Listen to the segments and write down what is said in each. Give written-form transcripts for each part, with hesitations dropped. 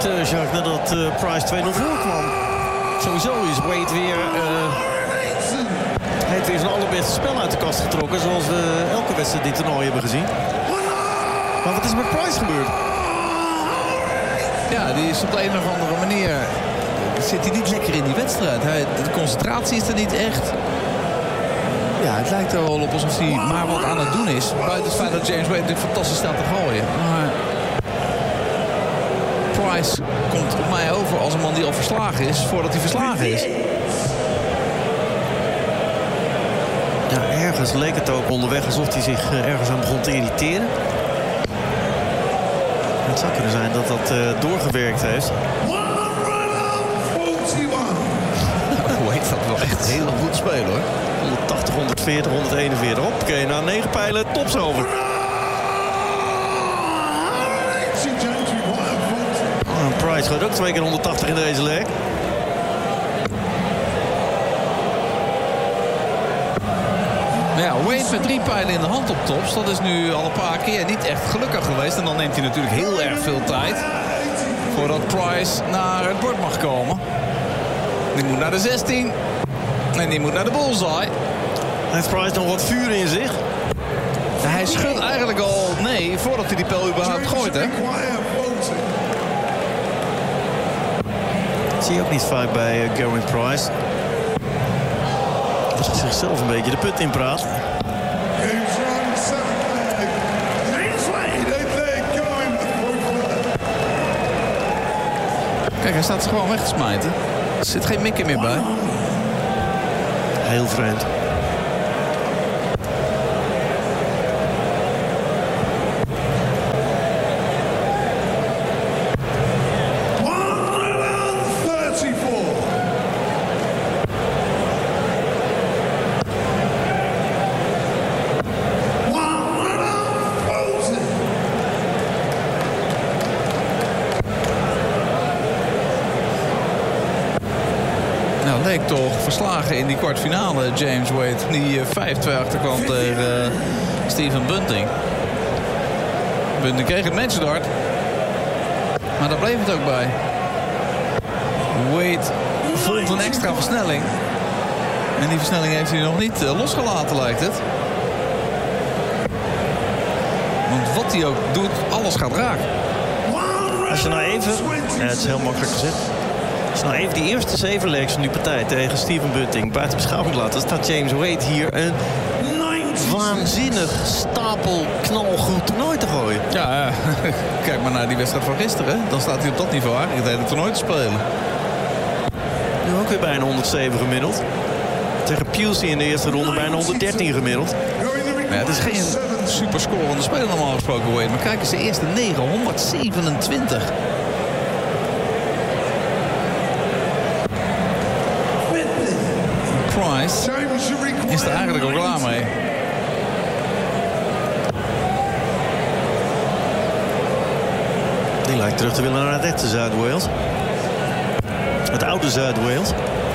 gebeurd, Jacques, nadat Price 2-0 voorkwam. Sowieso is Wade weer... hij heeft weer zijn allerbeste spel uit de kast getrokken. Zoals we elke wedstrijd dit toernooi hebben gezien. Maar wat is er met Price gebeurd? Ja, die is op de een of andere manier... zit hij niet lekker in die wedstrijd. De concentratie is er niet echt. Ja, het lijkt er wel op alsof hij maar wat aan het doen is. Buiten het feit dat James Wade natuurlijk fantastisch staat te gooien. Maar Price komt op mij over als een man die al verslagen is voordat hij verslagen is. Ja, ergens leek het ook onderweg alsof hij zich ergens aan begon te irriteren. Het zou kunnen zijn dat dat doorgewerkt heeft. Wade staat wel echt heel goed spelen, hoor. 180, 140, 141. Hoppakee, na 9 pijlen, tops over. Price gaat ook 2 keer 180 in deze leg. Ja, Wade met 3 pijlen in de hand op tops. Dat is nu al een paar keer niet echt gelukkig geweest. En dan neemt hij natuurlijk heel erg veel tijd voordat Price naar het bord mag komen. Die moet naar de 16. En die moet naar de bullseye. Heeft Price nog wat vuur in zich? Hij schudt eigenlijk al nee voordat hij die pijl überhaupt gooit, hè? Dat zie je ook niet vaak bij Gerwin Price. Dat hij zichzelf een beetje de put in praat. Kijk, hij staat ze gewoon weg te smijten. Er zit geen mikken meer bij. Heel vreemd. Leek toch verslagen in die kwartfinale, James Wade. Die 5-2 achterkwam tegen Stephen Bunting. Bunting kreeg het matchstart. Maar daar bleef het ook bij. Wade vond een extra versnelling. En die versnelling heeft hij nog niet losgelaten, lijkt het. Want wat hij ook doet, alles gaat raak. Als je nou even... Ja, het is heel makkelijk gezegd. Als je nou even die eerste 7 legs van die partij tegen Stephen Bunting buiten beschouwing laat, dan staat James Wade hier een waanzinnig stapel knalgoed toernooi te gooien. Ja, kijk maar naar die wedstrijd van gisteren. Dan staat hij op dat niveau eigenlijk het hele toernooi te spelen. Nu ook weer bijna 107 gemiddeld. Tegen Pusey in de eerste ronde bijna 113 gemiddeld. Ja, het is geen superscorende speler normaal gesproken, Wade. Maar kijk eens, de eerste 927. Price is er eigenlijk al klaar mee. Die lijkt terug te willen naar het echte Zuid-Wales. Het oude Zuid-Wales.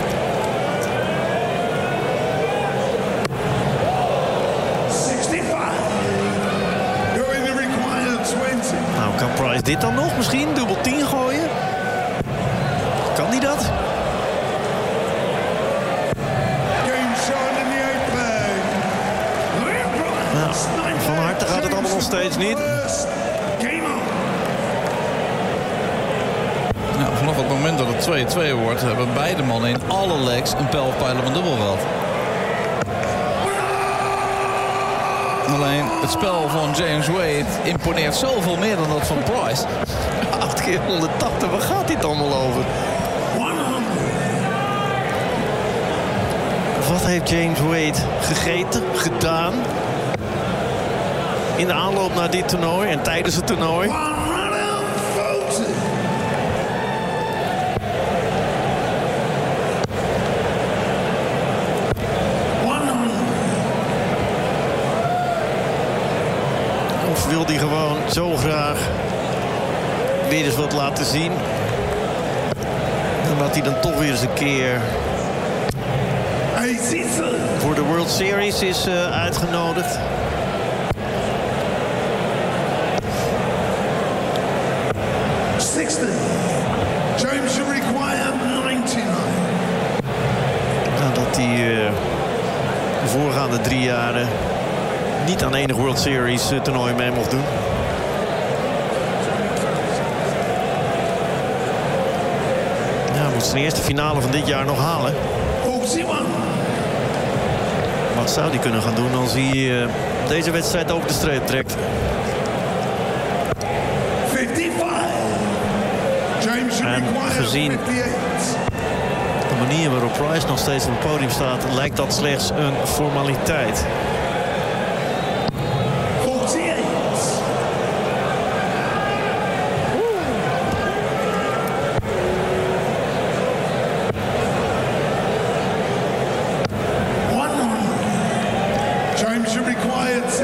Nou, kan Price dit dan nog misschien? Dubbel 10 gooien? Kan hij dat? Nou, van harte gaat het allemaal nog steeds niet. Nou, vanaf het moment dat het 2-2 wordt, hebben beide mannen in alle legs een pijl of pijl op een dubbel gehad. Alleen het spel van James Wade imponeert zoveel meer dan dat van Price. 8 keer 180, waar gaat dit allemaal over? Wat heeft James Wade gegeten, gedaan in de aanloop naar dit toernooi en tijdens het toernooi? Of wil hij gewoon zo graag weer eens wat laten zien? En dat hij dan toch weer eens een keer voor de World Series is uitgenodigd. James, you require 99. Nadat hij de voorgaande 3 jaren niet aan enig World Series toernooi mee mocht doen. Ja, moet zijn eerste finale van dit jaar nog halen. 41. Wat zou hij kunnen gaan doen als hij deze wedstrijd over de streep trekt? 55. James, you En require gezien 58. de manier waarop Price nog steeds op het podium staat, lijkt dat slechts een formaliteit. 48. James, you require 10.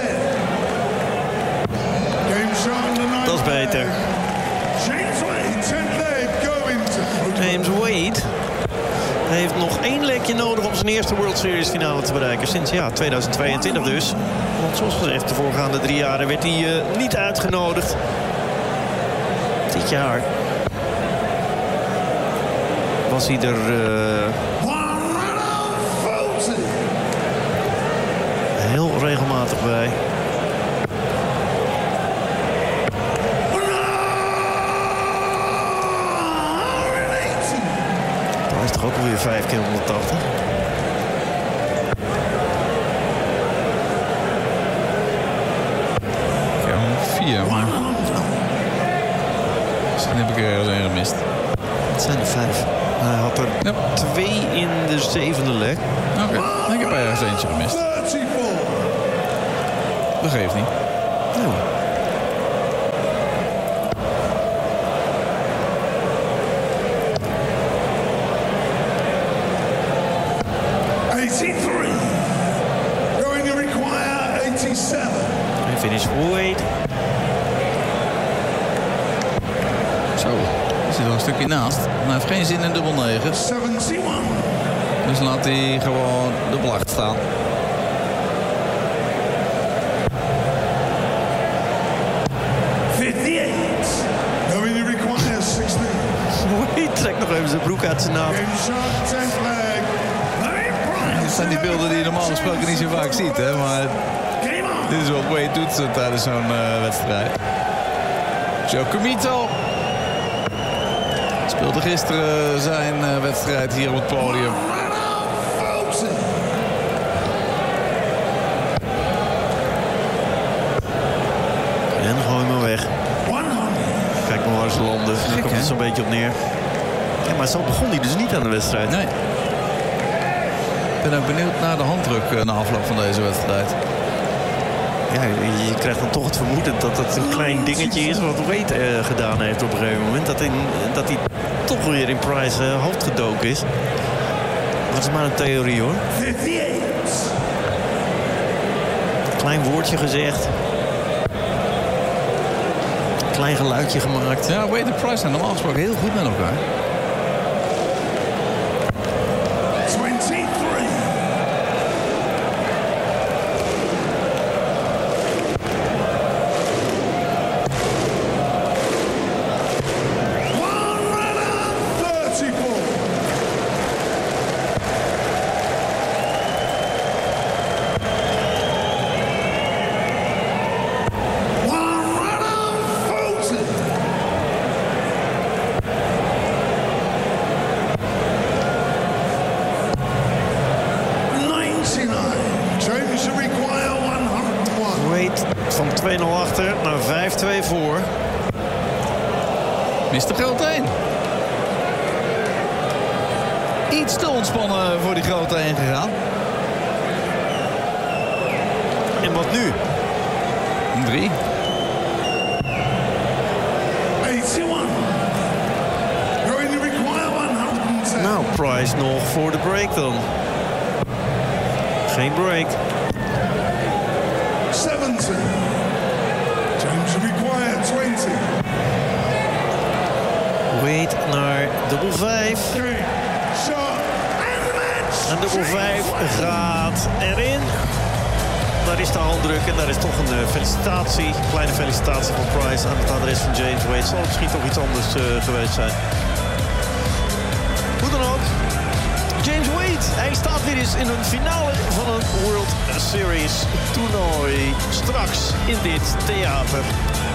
Game shot the Dat is beter. James Wade, 10th leg going to James Wade heeft nog 1 lekje nodig om zijn eerste World Series finale te bereiken. Sinds 2022 dus. Want zoals gezegd, de voorgaande 3 jaren werd hij niet uitgenodigd. Dit jaar was hij er heel regelmatig bij. Dat is toch ook alweer 5 keer 180. Ja, 4, maar... Misschien heb ik er ergens een gemist. Het zijn er 5. Hij had er 2 in de 7e leg. Oké, ik heb ergens eentje gemist. 34. Dat geeft niet. Nou, 83. Going to require 87. en finish Wade. Zo, er zit nog een stukje naast. Maar hij heeft geen zin in dubbel 9. 71. Dus laat hij gewoon de blacht staan. Going to require 16. Wade trekt nog even zijn broek uit zijn naam. Game shot 10th leg. Dit zijn die beelden die je normaal gesproken niet zo vaak ziet, hè? Maar Game on. dit is wat Wade doet tijdens zo'n wedstrijd. Joe Comito speelde gisteren zijn wedstrijd hier op het podium. En gooi hem weg. Kijk maar waar ze landen. Daar komt het zo'n beetje op neer. Ja, maar zo begon hij dus niet aan de wedstrijd. Nee. Ik ben ook benieuwd naar de handdruk na afloop van deze wedstrijd. Ja, je krijgt dan toch het vermoeden dat het een klein dingetje is wat Wade gedaan heeft op een gegeven moment. Dat hij toch weer in Price hoofd gedoken is. Dat is maar een theorie hoor. 58. Klein woordje gezegd. Klein geluidje gemaakt. Ja, Wade en Price zijn normaal gesproken heel goed met elkaar. 23. James, you require 101. Wade van 2-0 achter naar 5-2 voor. Mr. Grote 1. Iets te ontspannen voor die Grote 1 gegaan. En wat nu? 3. 81. Going to require 110. Nou, Price nog voor de break dan. Geen break. 70. James, you require 20. Wade naar dubbel 5. Game, shot, and the match. En dubbel 5 gaat erin. Daar is de handdruk en daar is toch een felicitatie. Een kleine felicitatie van Price aan het adres van James Wade. Zal het misschien toch iets anders geweest zijn. dan ook, James Wade, hij staat weer eens in een finale van een World Series toernooi. Straks in dit theater.